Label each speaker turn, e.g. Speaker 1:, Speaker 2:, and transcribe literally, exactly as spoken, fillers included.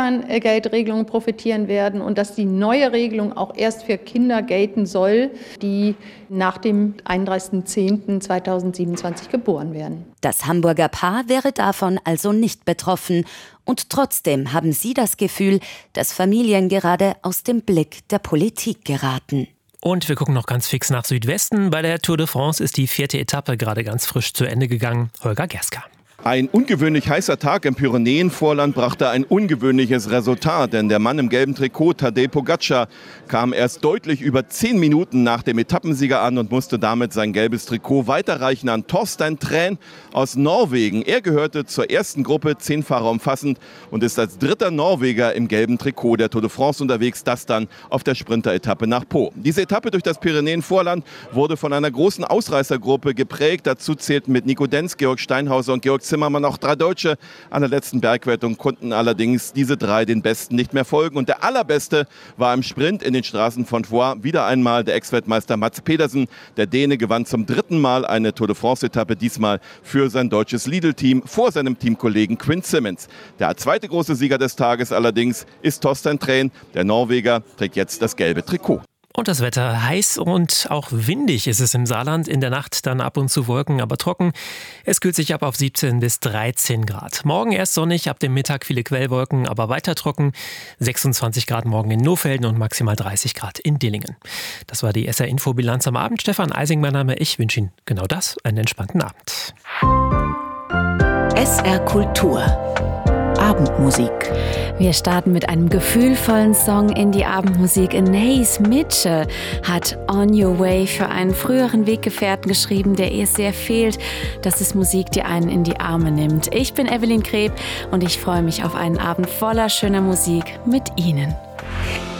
Speaker 1: Elterngeldregelung profitieren werden und dass die neue Regelung auch erst für Kinder gelten soll, die nach dem einunddreißigsten zehnten zweitausendsiebenundzwanzig geboren werden.
Speaker 2: Das Hamburger Paar wäre davon also nicht betroffen. Und trotzdem haben sie das Gefühl, dass Familien gerade aus dem Blick der Politik geraten.
Speaker 3: Und wir gucken noch ganz fix nach Südwesten. Bei der Tour de France ist die vierte Etappe gerade ganz frisch zu Ende gegangen. Holger Gerska.
Speaker 4: Ein ungewöhnlich heißer Tag im Pyrenäenvorland brachte ein ungewöhnliches Resultat, denn der Mann im gelben Trikot, Tadej Pogačar, kam erst deutlich über zehn Minuten nach dem Etappensieger an und musste damit sein gelbes Trikot weiterreichen an Torstein Træn aus Norwegen. Er gehörte zur ersten Gruppe, zehn Fahrer umfassend, und ist als dritter Norweger im gelben Trikot der Tour de France unterwegs, das dann auf der Sprinter-Etappe nach Po. Diese Etappe durch das Pyrenäenvorland wurde von einer großen Ausreißergruppe geprägt. Dazu zählten mit Nico Denz, Georg Steinhauser und Georg Zimmermann auch drei Deutsche. An der letzten Bergwertung konnten allerdings diese drei den Besten nicht mehr folgen. Und der Allerbeste war im Sprint in den Straßen von Foix wieder einmal der Ex-Weltmeister Mads Pedersen. Der Däne gewann zum dritten Mal eine Tour de France-Etappe, diesmal für sein deutsches Lidl-Team vor seinem Teamkollegen Quinn Simmons. Der zweite große Sieger des Tages allerdings ist Torstein Træn. Der Norweger trägt jetzt das gelbe Trikot.
Speaker 3: Und das Wetter heiß und auch windig ist es im Saarland. In der Nacht dann ab und zu Wolken, aber trocken. Es kühlt sich ab auf siebzehn bis dreizehn Grad. Morgen erst sonnig, ab dem Mittag viele Quellwolken, aber weiter trocken. sechsundzwanzig Grad morgen in Nohfelden und maximal dreißig Grad in Dillingen. Das war die S R-Info-Bilanz am Abend. Stefan Eising, mein Name. Ich wünsche Ihnen genau das, einen entspannten Abend.
Speaker 5: S R Kultur. Abendmusik.
Speaker 6: Wir starten mit einem gefühlvollen Song in die Abendmusik. Anaïs Mitchell hat On Your Way für einen früheren Weggefährten geschrieben, der ihr sehr fehlt. Das ist Musik, die einen in die Arme nimmt. Ich bin Evelyn Kreb und ich freue mich auf einen Abend voller schöner Musik mit Ihnen.